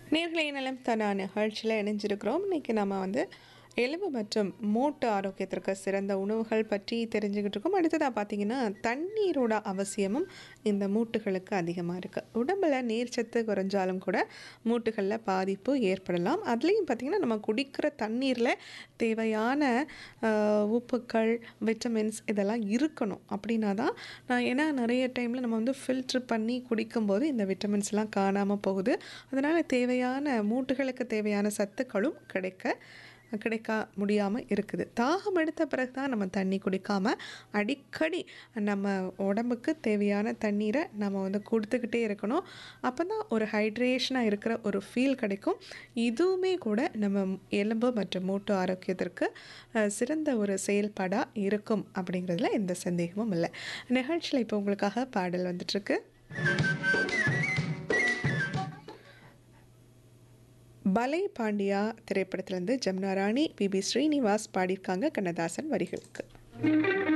நேர்களை நலம் தானா நிகழ்ச்சியில் இணைஞ்சிருக்கிறோம். இன்றைக்கி நம்ம எலும்பு மற்றும் மூட்டு ஆரோக்கியத்திற்கு சிறந்த உணவுகள் பற்றி தெரிஞ்சுக்கிட்டு இருக்கோம். அடுத்ததாக பார்த்திங்கன்னா தண்ணீரோட அவசியமும் இந்த மூட்டுகளுக்கு அதிகமாக இருக்குது. உடம்பில் நீர்ச்சத்து குறைஞ்சாலும் கூட மூட்டுகளில் பாதிப்பு ஏற்படலாம். அதுலேயும் பார்த்திங்கன்னா நம்ம குடிக்கிற தண்ணீரில் தேவையான உப்புக்கள், விட்டமின்ஸ் இதெல்லாம் இருக்கணும். அப்படின்னா தான் ஏன்னா நிறைய டைமில் நம்ம ஃபில்ட்ரு பண்ணி குடிக்கும்போது இந்த விட்டமின்ஸ்லாம் காணாமல் போகுது. அதனால் மூட்டுகளுக்கு தேவையான சத்துக்களும் கிடைக்க முடியாமல் இருக்குது. தாகம் எடுத்த பிறகு தான் நம்ம தண்ணி குடிக்காமல் அடிக்கடி நம்ம உடம்புக்கு தேவையான தண்ணீரை நம்ம கொடுத்துக்கிட்டே இருக்கணும். அப்போ தான் ஒரு ஹைட்ரேஷனாக இருக்கிற ஒரு ஃபீல் கிடைக்கும். இதுவுமே கூட நம்ம எலும்பு மற்றும் மூட்டு ஆரோக்கியத்திற்கு சிறந்த ஒரு செயல்பாடாக இருக்கும் அப்படிங்கிறதுல எந்த சந்தேகமும் இல்லை. நிகழ்ச்சியில் இப்போ உங்களுக்காக பாடல் வந்துட்டுருக்கு. பலே பாண்டியா திரைப்படத்திலேருந்து ஜமுனா ராணி, பி.பி. ஸ்ரீனிவாஸ் பாடியிருக்காங்க கண்ணதாசன் வரிகளுக்கு.